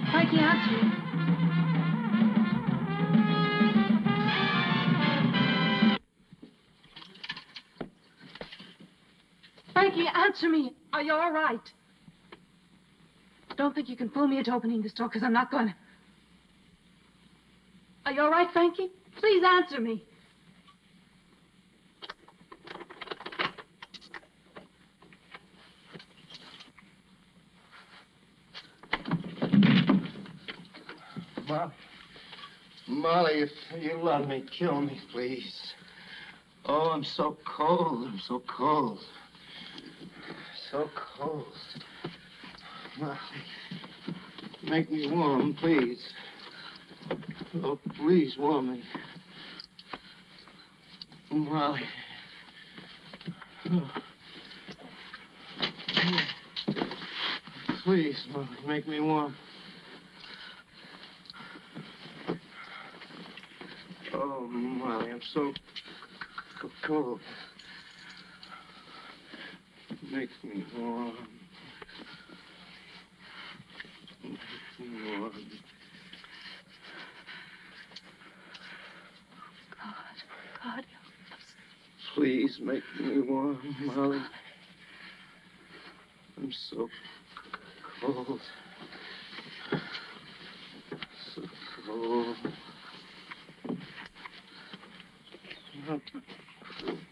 Frankie, answer me. Frankie, answer me. Are you all right? Don't think you can fool me into opening this door, because I'm not going to. Are you all right, Frankie? Please answer me. Molly, if you love me, kill me, please. Oh, I'm so cold. I'm so cold. So cold. Molly, make me warm, please. Oh, please, warm me. Molly. Oh. Please, Molly, make me warm. Oh, Molly, I'm so cold. Make me warm. Make me warm. God. Please make me warm, Molly. I'm so cold. So cold.